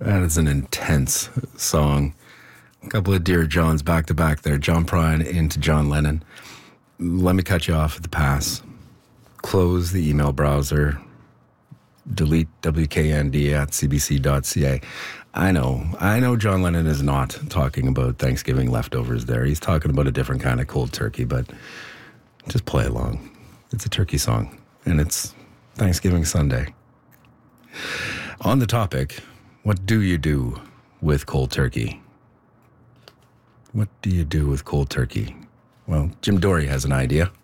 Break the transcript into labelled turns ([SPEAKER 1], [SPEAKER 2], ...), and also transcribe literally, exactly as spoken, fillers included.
[SPEAKER 1] That is an intense song. A couple of Dear Johns back to back there. John Prine into John Lennon. Let me cut you off at the pass. Close the email browser. Delete W K N D at c b c dot c a. I know. I know John Lennon is not talking about Thanksgiving leftovers there. He's talking about a different kind of cold turkey, but just play along. It's a turkey song, and it's Thanksgiving Sunday. On the topic, what do you do with cold turkey? What do you do with cold turkey? Well, Jim Dory has an idea.